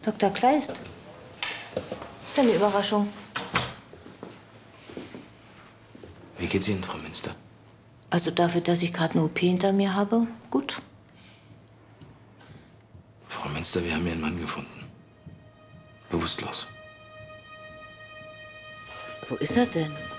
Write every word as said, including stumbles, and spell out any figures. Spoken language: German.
Doktor Kleist. Ist ja eine Überraschung. Wie geht's Ihnen, Frau Münster? Also dafür, dass ich gerade eine O P hinter mir habe, gut. Frau Münster, wir haben Ihren Mann gefunden. Bewusstlos. Wo ist er denn?